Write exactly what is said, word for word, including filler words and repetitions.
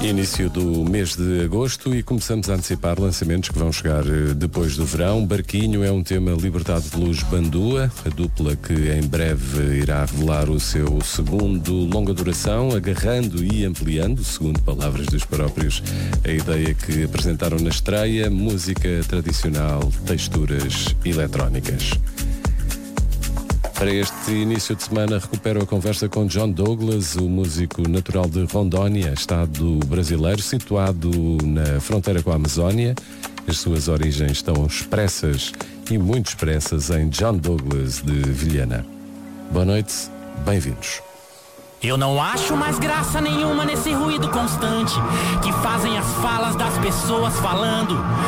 Início do mês de agosto e começamos a antecipar lançamentos que vão chegar depois do verão. Barquinho é um tema libertado pelos Bandua, a dupla que em breve irá revelar o seu segundo longa duração, agarrando e ampliando, segundo palavras dos próprios, a ideia que apresentaram na estreia, música tradicional, texturas eletrónicas. Para este início de semana recupero a conversa com John Douglas, o músico natural de Rondônia, estado brasileiro, situado na fronteira com a Amazónia. As suas origens estão expressas e muito expressas em John Douglas de Vilhena. Boa noite, bem-vindos. Eu não acho mais graça nenhuma nesse ruído constante que fazem as falas das pessoas falando.